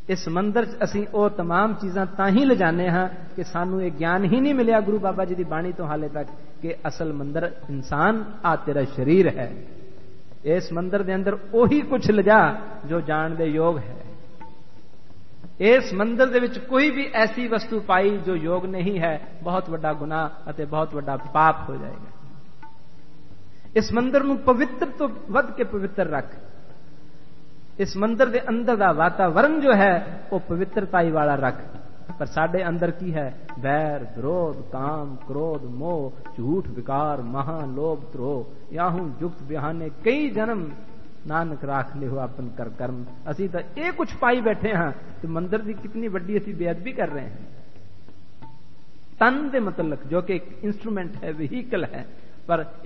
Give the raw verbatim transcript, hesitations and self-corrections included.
इस मंदिर च असीं ਉਹ तमाम चीज़ां ਤਾਂ ਹੀ ਲਿਜਾਨੇ ਹਾਂ कि सानू ये ज्ञान ही नहीं मिलिया गुरु बाबा जी की बाणी तो हाले तक कि असल मंदिर इंसान आ तेरा शरीर है। इस मंदिर के अंदर ओही कुछ लिजा जो जान दे योग है। इस मंदिर दे विच कोई भी ऐसी वस्तु पाई जो योग नहीं है, बहुत बड़ा गुनाह अते बहुत बड़ा पाप हो जाएगा। इस मंदिर नूं पवित्र तो वध के पवित्र रख। इस मंदिर के अंदर का वातावरण जो है वो पवित्रताई वाला रख। पर साडे अंदर की है? वैर, विरोध, काम, क्रोध, मोह, झूठ, विकार, महा, लोभ, द्रोह, याहू युक्त बिहाने कई जन्म नानक राख ले हो अपन कर कर्म। असी तो ये कुछ पाई बैठे हाँ तो मंदिर की कितनी बड़ी असी बेअदबी कर रहे हैं। तन दे मतलब जो कि एक इंस्ट्रूमेंट है, व्हीकल है, पर